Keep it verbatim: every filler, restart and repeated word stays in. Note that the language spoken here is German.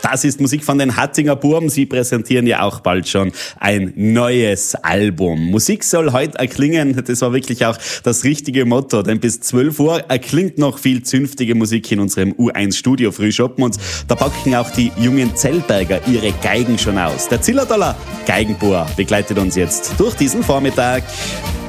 Das ist Musik von den Hattinger Burm. Sie präsentieren ja auch bald schon ein neues Album. Musik soll heute erklingen. Das war wirklich auch das richtige Motto, denn bis zwölf Uhr erklingt noch viel zünftige Musik in unserem U eins Studio Frühschoppen und da packen auch die jungen Zellberger ihre Geigen schon aus. Der Zillertaler Geigenbauer begleitet uns jetzt durch diesen Vormittag.